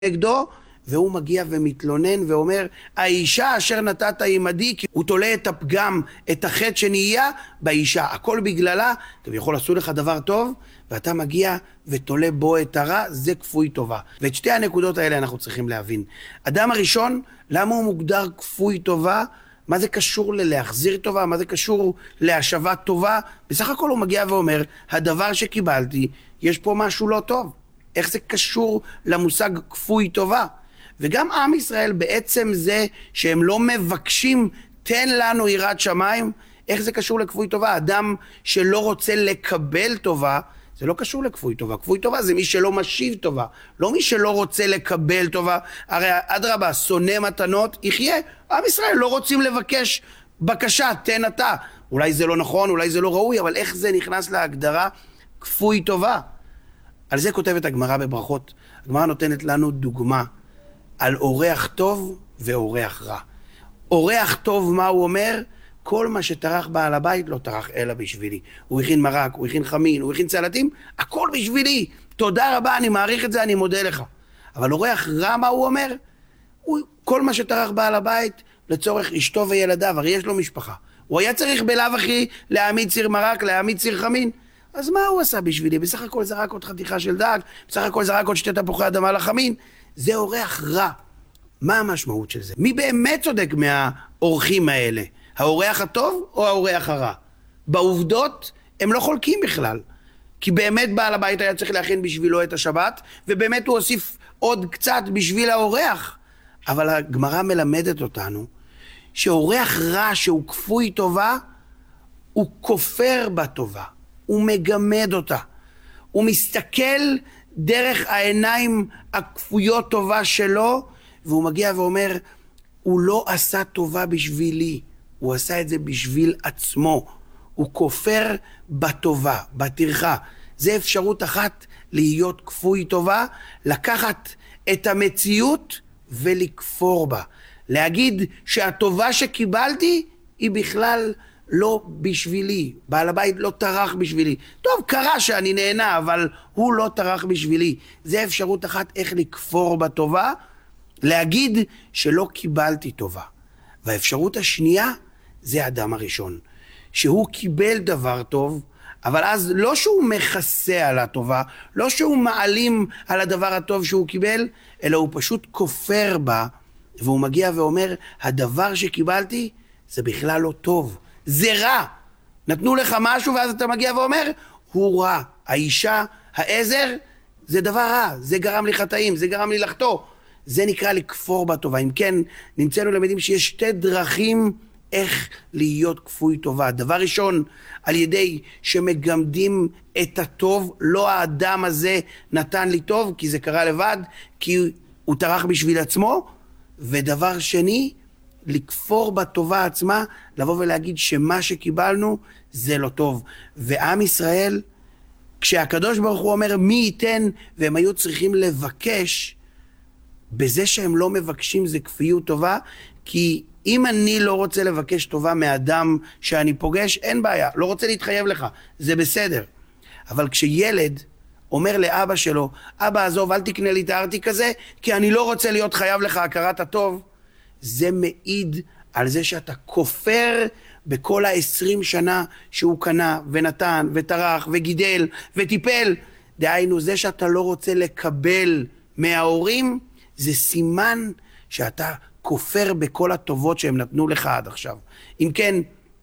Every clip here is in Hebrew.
נגדו, והוא מגיע ומתלונן ואומר, האישה אשר נתת עמדי, כי הוא תולה את הפגם, את החטא שנהיה באישה, הכל בגללה. כביכול עשו לך דבר טוב, ואתה מגיע ותולה בו את הרע, זה כפוי טובה. ואת שתי הנקודות האלה אנחנו צריכים להבין. אדם הראשון, למה הוא מוגדר כפוי טובה? מה זה קשור ללהחזיר טובה? מה זה קשור להשבת טובה? בסך הכל הוא מגיע ואומר, הדבר שקיבלתי, יש פה משהו לא טוב. איך זה קשור למושג כפוי טובה? וגם עם ישראל בעצם זה שהם לא מבקשים, תן לנו יראת שמיים, איך זה קשור לכפוי טובה? אדם שלא רוצה לקבל טובה, זה לא קשור לכפוי טובה. כפוי טובה זה מי שלא משיב טובה, לא מי שלא רוצה לקבל טובה. הרי אדרבה, שונא מתנות, יחיה. עם ישראל לא רוצים לבקש בקשה, תן אתה. אולי זה לא נכון, אולי זה לא ראוי, אבל איך זה נכנס להגדרה כפוי טובה? על זה כותבת הגמרא בברכות. הגמרא נותנת לנו דוגמה על אורח טוב ואורח רע. אורח טוב, מה הוא אומר? כל מה שטרח בעל הבית לא טרח אלא בשבילי. הוא הכין מרק, הוא הכין חמין, הוא הכין סלטים, הכל בשבילי. תודה רבה, אני מעריך את זה, אני מודה לך. אבל אורח רע, מה הוא אומר? כל מה שטרח בעל הבית לצורך אשתו וילדיו, הרי יש לו משפחה. הוא היה צריך בלאו הכי להעמיד סיר מרק, להעמיד סיר חמין. אז מה הוא עשה בשבילי? בסך הכל זרק עוד חתיכה של דג, בסך הכל זרק עוד 2 תפוחי אדמה לחמין. זה אורח רע. מה המשמעות של זה? מי באמת צודק מהאורחים האלה? האורח הטוב או האורח הרע? בעובדות הם לא חולקים בכלל. כי באמת בעל הבית היה צריך להכין בשבילו את השבת, ובאמת הוא הוסיף עוד קצת בשביל האורח. אבל הגמרא מלמדת אותנו שאורח רע שהוא כפוי טובה, הוא כופר בטובה. הוא מגמד אותה. הוא מסתכל דרך העיניים הכפויות טובה שלו, והוא מגיע ואומר, הוא לא עשה טובה בשבילי, הוא עשה את זה בשביל עצמו. הוא כופר בטובה, בטרחה. זה אפשרות אחת להיות כפוי טובה, לקחת את המציאות ולכפור בה. להגיד שהטובה שקיבלתי היא בכלל לא בשבילי, בעל הבית לא טרח בשבילי. טוב, קרה שאני נהנה, אבל הוא לא טרח בשבילי. זה אפשרות אחת איך לכפור בטובה, להגיד שלא קיבלתי טובה. והאפשרות השנייה זה האדם הראשון, שהוא קיבל דבר טוב, אבל אז לא שהוא מכסה על הטובה, לא שהוא מעלים על הדבר הטוב שהוא קיבל, אלא הוא פשוט כופר בה, והוא מגיע ואומר, הדבר שקיבלתי זה בכלל לא טוב. זה רע. נתנו לך משהו ואז אתה מגיע ואומר, הוא רע. האישה, העזר, זה דבר רע. זה גרם לי חטאים, זה גרם לי לחטוא. זה נקרא לכפור בטובה. אם כן, נמצאנו למדים שיש 2 דרכים איך להיות כפוי טובה. דבר ראשון, על ידי שמגמדים את הטוב, לא האדם הזה נתן לי טוב, כי זה קרה לבד, כי הוא טרח בשביל עצמו. ודבר שני, לכפור בטובה עצמה, לבוא ולהגיד שמה שקיבלנו זה לא טוב. ועם ישראל, כשהקדוש ברוך הוא אומר מי ייתן, והם היו צריכים לבקש, בזה שהם לא מבקשים זה כפיות טובה, כי אם אני לא רוצה לבקש טובה מאדם שאני פוגש, אין בעיה, לא רוצה להתחייב לך, זה בסדר. אבל כשילד אומר לאבא שלו, אבא עזוב, אל תקנה לי את הארטיק הזה, כי אני לא רוצה להיות חייב לך הכרת הטוב, זה מעיד על זה שאתה כופר בכל 20 שנה שהוא קנה ונתן וטרח וגידל וטיפל. דהיינו, זה שאתה לא רוצה לקבל מההורים, זה סימן שאתה כופר בכל הטובות שהם נתנו לך עד עכשיו. אם כן,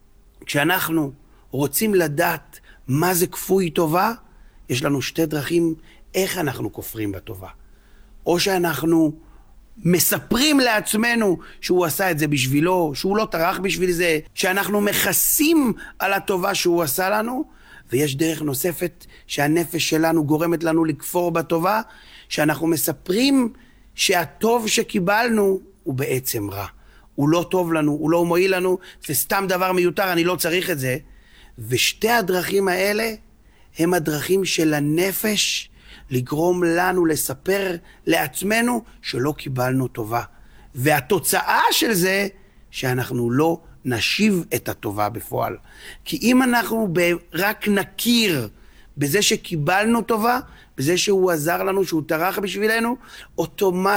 כשאנחנו רוצים לדעת מה זה כפוי טובה, יש לנו 2 דרכים איך אנחנו כופרים בטובה. או שאנחנו מספרים לעצמנו שהוא עשה את זה בשבילו, שהוא לא טרח בשביל זה, שאנחנו מכסים על הטובה שהוא עשה לנו, ויש דרך נוספת שהנפש שלנו גורמת לנו לכפור בטובה, שאנחנו מספרים שהטוב שקיבלנו הוא בעצם רע. הוא לא טוב לנו, הוא לא מועיל לנו, זה סתם דבר מיותר, אני לא צריך את זה. ושתי הדרכים האלה הם הדרכים של הנפש לגרום לנו לספר לעצמנו שלא קיבלנו טובה. והתוצאה של זה שאנחנו לא נשיב את הטובה בפועל. כי אם אנחנו רק נכיר בזה שקיבלנו טובה, בזה שהוא עזר לנו, שהוא טרח בשבילנו, אוטומטית